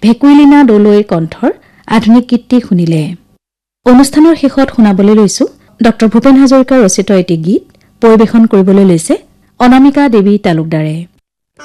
ভেকুইলিনা দলৈৰ কণ্ঠৰ আধুনিক গীতটি শুনিলে। অনুষ্ঠানৰ শেষত শুনাবলৈ লৈছো ডক্টৰ ভূপেন হাজৰিকাৰ ৰচিত এটি গীত পৰিৱেশন কৰিবলৈ লৈছে অনামিকা দেৱী তালুকদাৰে।